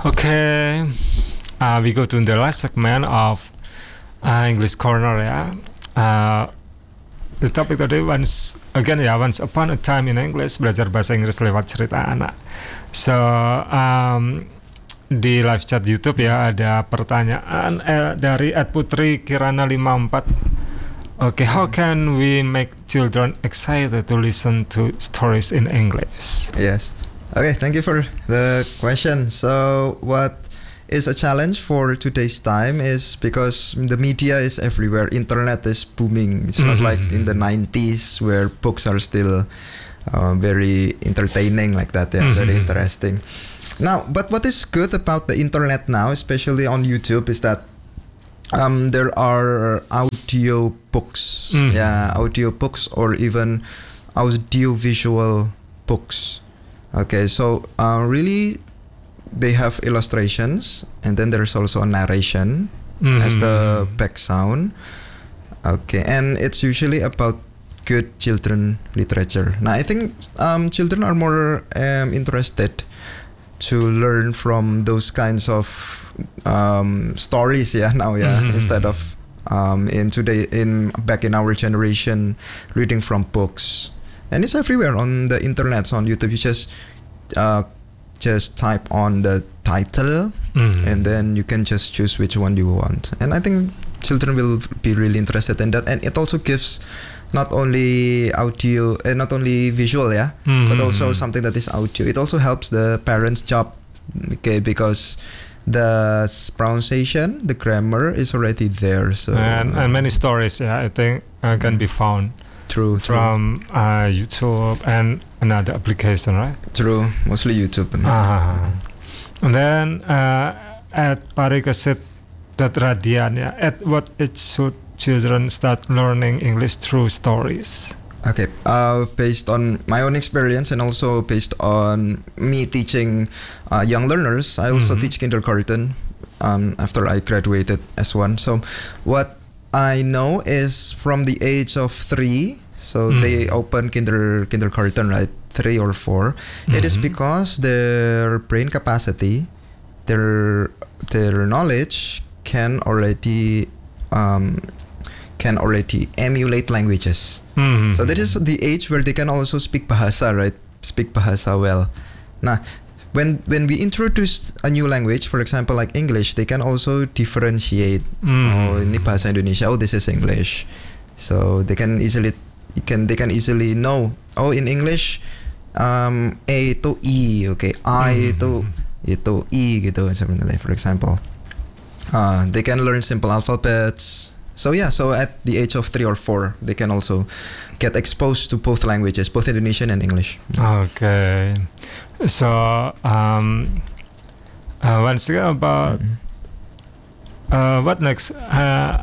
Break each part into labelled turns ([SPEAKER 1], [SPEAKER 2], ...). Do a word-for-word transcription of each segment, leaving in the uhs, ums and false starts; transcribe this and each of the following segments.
[SPEAKER 1] Okay, uh, we go to the last segment of uh, English Corner ya. Uh, the topic today once again ya, once upon a time in English, belajar bahasa Inggris lewat cerita anak. So um, di live chat YouTube ya ada pertanyaan eh, dari Ed Putri Kirana lima empat. Okay, how can we make children excited to listen to stories in English?
[SPEAKER 2] Yes. Okay, thank you for the question. So, what is a challenge for today's time is because the media is everywhere. Internet is booming. It's not like in the nineties where books are still uh, very entertaining like that. Yeah, mm-hmm. Very interesting. Now, but what is good about the internet now, especially on YouTube, is that um, there are audio books. Mm-hmm. Yeah, audio books or even audio-visual books. Okay, so uh, really, they have illustrations, and then there's also a narration mm-hmm. as the back sound. Okay, and it's usually about good children literature. Now, I think um, children are more um, interested to learn from those kinds of um, stories. Yeah, now yeah, mm-hmm. instead of um, in today in back in our generation, reading from books. And it's everywhere on the internet, so on YouTube. You just uh, just type on the title, mm-hmm. and then you can just choose which one you want. And I think children will be really interested in that. And it also gives not only audio, uh, not only visual, yeah, mm-hmm. but also something that is audio. It also helps the parents' job, okay, because the pronunciation, the grammar is already there. So
[SPEAKER 1] and, and many stories, yeah, I think uh, can be found.
[SPEAKER 2] True,
[SPEAKER 1] from true. Uh, YouTube and another application, right?
[SPEAKER 2] True, mostly YouTube.
[SPEAKER 1] Uh-huh. And then uh, at Parikasit Radian, yeah, at what age should children start learning English through stories?
[SPEAKER 2] Okay, uh, based on my own experience and also based on me teaching uh, young learners, I also mm-hmm. teach kindergarten um, after I graduated S one. So what I know is from the age of three, so mm. they open kinder kindergarten, right? Three or four. Mm-hmm. It is because their brain capacity, their their knowledge can already um, can already emulate languages. Mm-hmm. So that is the age where they can also speak bahasa, right? Speak bahasa well. Nah, when when we introduce a new language, for example like English, they can also differentiate. Mm. Oh, ini bahasa Indonesia. Oh, this is English. So they can easily can they can easily know. Oh, in English, um, A itu I, okay. I itu itu I gitu, something like that, for example. Uh, they can learn simple alphabets. So yeah, so at the age of three or four, they can also get exposed to both languages, both Indonesian and English.
[SPEAKER 1] Okay. So, um, uh, once again about mm-hmm. uh, what next? Uh,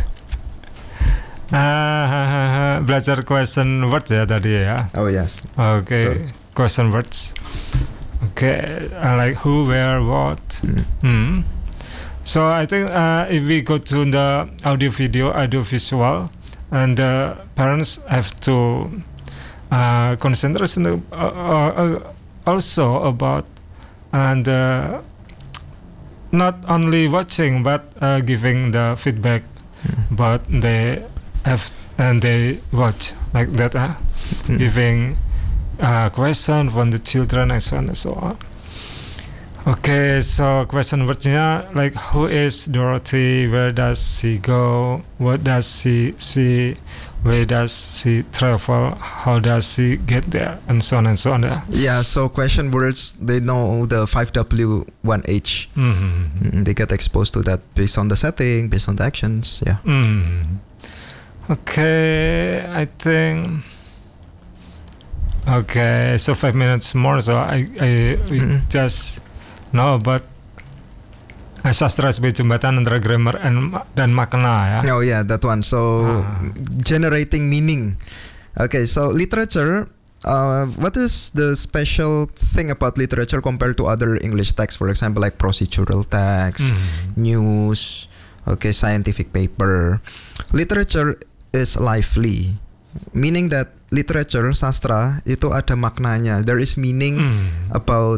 [SPEAKER 1] uh, belajar question words ya tadi ya.
[SPEAKER 2] Oh yes.
[SPEAKER 1] Okay, Good. Question words. Okay, uh, like who, where, what. Mm. Mm. So I think uh, if we go to the audio, video, audio, visual, and the parents have to uh, concentrate on the, uh, uh, also about and uh, not only watching but uh, giving the feedback, mm. but they have and they watch like that, uh, mm. giving uh, question from the children and so on and so on. Okay, so question words-nya like who is Dorothy, where does she go, what does she see, where does she travel, how does she get there, and so on and so on. Yeah,
[SPEAKER 2] yeah, so question words, they know the five W one H. Mm-hmm. Mm, they get exposed to that based on the setting, based on the actions, yeah.
[SPEAKER 1] Mm. Okay, I think... Okay, so five minutes more, so I, I mm-hmm. just... No, but uh, sastra sebagai jembatan antara grammar and, dan makna ya.
[SPEAKER 2] Oh yeah, that one. So ah. generating meaning. Okay, so literature. Uh, what is the special thing about literature compared to other English texts? For example, like procedural text, mm. news, okay, scientific paper. Literature is lively, meaning that literature sastra itu ada maknanya. There is meaning mm. about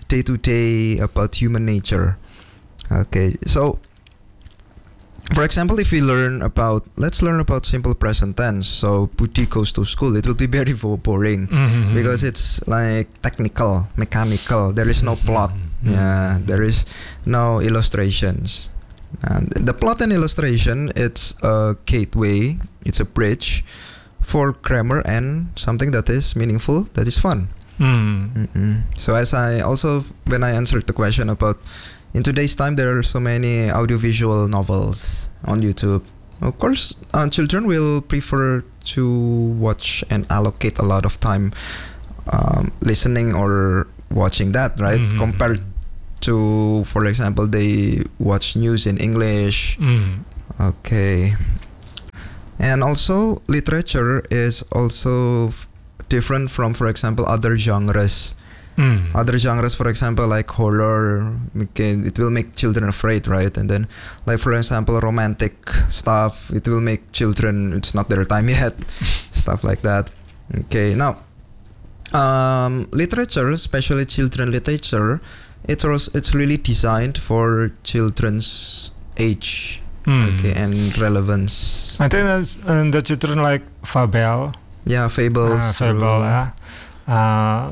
[SPEAKER 2] day to day about human nature. Okay, so for example, if we learn about, let's learn about simple present tense. So Budi goes to school. It will be very vo- boring
[SPEAKER 1] Mm-hmm.
[SPEAKER 2] because it's like technical, mechanical. There is no plot. Yeah, there is no illustrations. And the plot and illustration, it's a gateway. It's a bridge for grammar and something that is meaningful, that is fun.
[SPEAKER 1] Mm.
[SPEAKER 2] Mm-mm. So as I also, when I answered the question about, in today's time there are so many audiovisual novels on YouTube. Of course, uh, children will prefer to watch and allocate a lot of time um, listening or watching that, right?
[SPEAKER 1] Mhm.
[SPEAKER 2] Compared to, for example, they watch news in English.
[SPEAKER 1] Mm.
[SPEAKER 2] Okay. And also, literature is also f- different from, for example, other genres.
[SPEAKER 1] Mm.
[SPEAKER 2] Other genres, for example, like horror, okay, it will make children afraid, right? And then, like for example, romantic stuff, it will make children, it's not their time yet, stuff like that. Okay, now, um, literature, especially children literature, it's also, it's really designed for children's age,
[SPEAKER 1] Mm.
[SPEAKER 2] okay, and relevance.
[SPEAKER 1] I think that's uh, the children like fable,
[SPEAKER 2] Yeah, fables.
[SPEAKER 1] uh, fable,
[SPEAKER 2] uh,
[SPEAKER 1] uh, uh,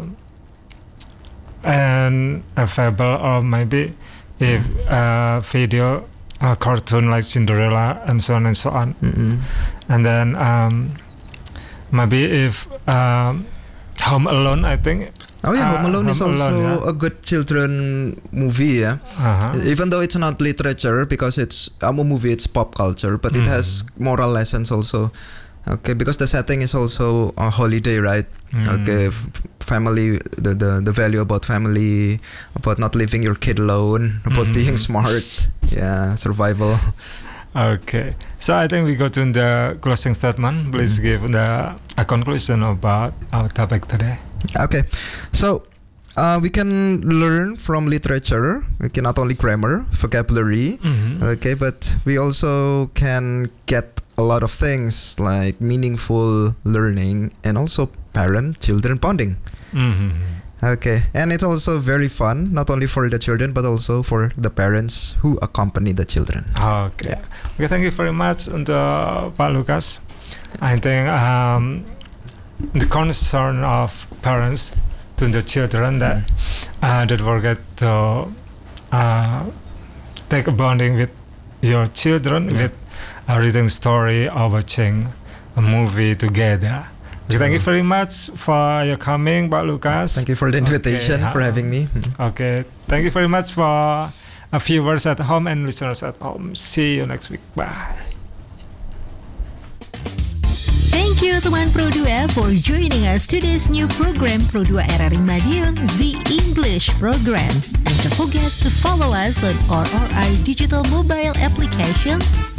[SPEAKER 1] and a fable, or maybe if uh, video, a cartoon like Cinderella, and so on and so on.
[SPEAKER 2] mm-mm.
[SPEAKER 1] And then um, maybe if um, Home Alone, I think.
[SPEAKER 2] Oh yeah,
[SPEAKER 1] Uh,
[SPEAKER 2] Home Alone is
[SPEAKER 1] Home
[SPEAKER 2] also
[SPEAKER 1] Alone, yeah.
[SPEAKER 2] a good children movie, yeah.
[SPEAKER 1] Uh-huh.
[SPEAKER 2] Even though it's not literature, because it's um, a movie, it's pop culture, but it
[SPEAKER 1] Mm.
[SPEAKER 2] has moral lessons also. Okay, because the setting is also a holiday, right?
[SPEAKER 1] Mm.
[SPEAKER 2] Okay, f- family, the, the the value about family, about not leaving your kid alone, about
[SPEAKER 1] Mhm.
[SPEAKER 2] being smart, yeah, survival.
[SPEAKER 1] Okay, so I think we go to the closing statement. Please
[SPEAKER 2] Mhm.
[SPEAKER 1] give the a conclusion about our topic today.
[SPEAKER 2] Okay, so uh, we can learn from literature. Okay, not only grammar, vocabulary.
[SPEAKER 1] Mhm.
[SPEAKER 2] Okay, but we also can get a lot of things like meaningful learning and also parent-children bonding.
[SPEAKER 1] Mhm.
[SPEAKER 2] Okay, and it's also very fun, not only for the children but also for the parents who accompany the children.
[SPEAKER 1] Okay. Okay, thank you very much untuk Pak Lukas. I think um, the concern of parents to the children that uh, that forget to uh, take a bonding with your children
[SPEAKER 2] Yeah.
[SPEAKER 1] with a reading story or watching a movie together. Okay, thank you very much for your coming, Pak Lukas.
[SPEAKER 2] Thank you for the invitation,
[SPEAKER 1] Okay,
[SPEAKER 2] for
[SPEAKER 1] uh,
[SPEAKER 2] having me.
[SPEAKER 1] Okay, thank you very much for our viewers at home and listeners at home. See you next week. Bye.
[SPEAKER 3] Thank you teman Pro dua for joining us today's new program Pro dua R R I Madiun, the English program. And don't forget to follow us on R R I digital mobile application